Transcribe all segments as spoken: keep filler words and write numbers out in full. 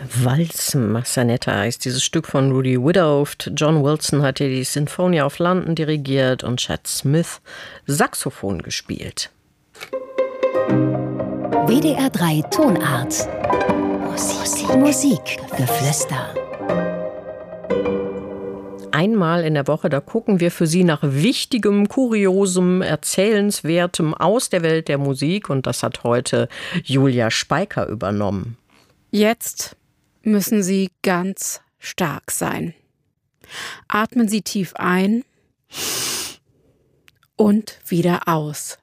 Walzer heißt dieses Stück von Rudy Woodhoft. John Wilson hat hier die Sinfonia of London dirigiert und Chad Smith Saxophon gespielt. W D R drei Tonart. Musik, Musikgeflüster. Einmal in der Woche, da gucken wir für Sie nach Wichtigem, Kuriosem, Erzählenswertem aus der Welt der Musik. Und das hat heute Julia Speiker übernommen. Jetzt müssen Sie ganz stark sein. Atmen Sie tief ein und wieder aus.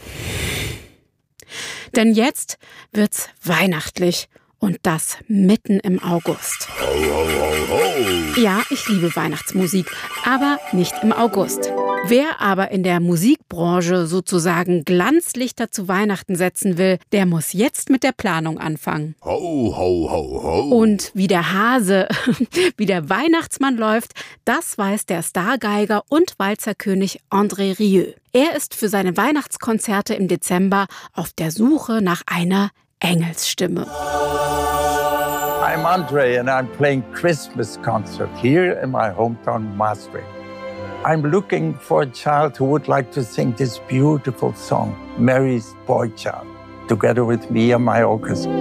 Denn jetzt wird's weihnachtlich. Und das mitten im August. Ho, ho, ho, ho. Ja, ich liebe Weihnachtsmusik, aber nicht im August. Wer aber in der Musikbranche sozusagen Glanzlichter zu Weihnachten setzen will, der muss jetzt mit der Planung anfangen. Ho, ho, ho, ho. Und wie der Hase, wie der Weihnachtsmann läuft, das weiß der Stargeiger und Walzerkönig André Rieu. Er ist für seine Weihnachtskonzerte im Dezember auf der Suche nach einer Engelsstimme. I'm Andre and I'm playing Christmas concert here in my hometown Maastricht. I'm looking for a child who would like to sing this beautiful song, Mary's Boy Child, together with me and my orchestra.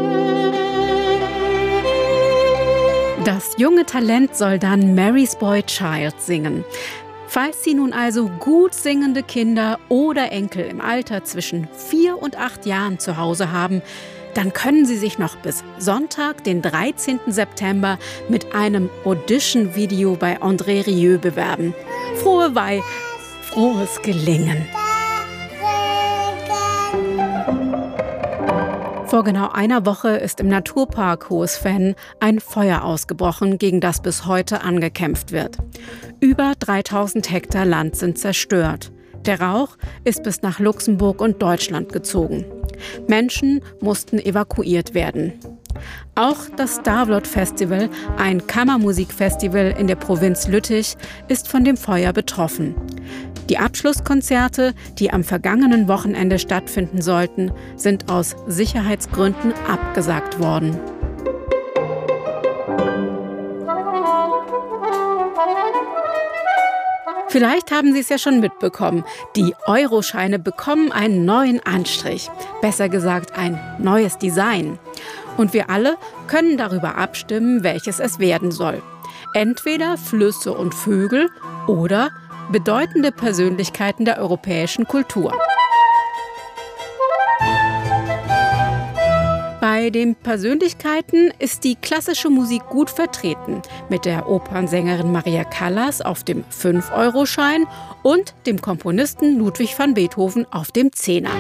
Das junge Talent soll dann Mary's Boy Child singen. Falls Sie nun also gut singende Kinder oder Enkel im Alter zwischen vier und acht Jahren zu Hause haben, dann können Sie sich noch bis Sonntag, den dreizehnten September, mit einem Audition-Video bei André Rieu bewerben. Frohe Weih, frohes Gelingen. Vor genau einer Woche ist im Naturpark Hohes-Venn ein Feuer ausgebrochen, gegen das bis heute angekämpft wird. Über dreitausend Hektar Land sind zerstört. Der Rauch ist bis nach Luxemburg und Deutschland gezogen. Menschen mussten evakuiert werden. Auch das Starvlot Festival, ein Kammermusikfestival in der Provinz Lüttich, ist von dem Feuer betroffen. Die Abschlusskonzerte, die am vergangenen Wochenende stattfinden sollten, sind aus Sicherheitsgründen abgesagt worden. Vielleicht haben Sie es ja schon mitbekommen. Die Euroscheine bekommen einen neuen Anstrich. Besser gesagt, ein neues Design. Und wir alle können darüber abstimmen, welches es werden soll. Entweder Flüsse und Vögel oder bedeutende Persönlichkeiten der europäischen Kultur. Bei den Persönlichkeiten ist die klassische Musik gut vertreten, mit der Opernsängerin Maria Callas auf dem fünf Euro Schein und dem Komponisten Ludwig van Beethoven auf dem Zehner.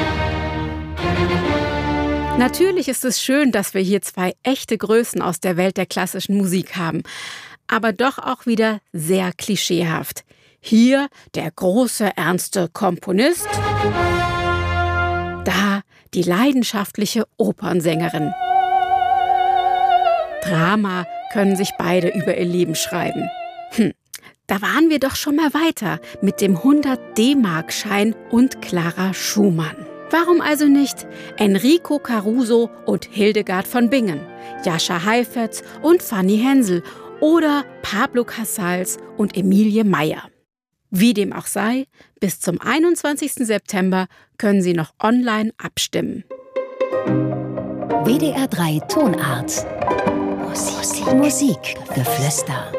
Natürlich ist es schön, dass wir hier zwei echte Größen aus der Welt der klassischen Musik haben, aber doch auch wieder sehr klischeehaft. Hier der große, ernste Komponist, da die leidenschaftliche Opernsängerin. Drama können sich beide über ihr Leben schreiben. Hm, da waren wir doch schon mal weiter mit dem hundert D-Mark Schein und Clara Schumann. Warum also nicht Enrico Caruso und Hildegard von Bingen, Jascha Heifetz und Fanny Hensel oder Pablo Casals und Emilie Meyer? Wie dem auch sei, bis zum einundzwanzigsten September können Sie noch online abstimmen. W D R drei Tonart. Musik, Musik, Geflüster.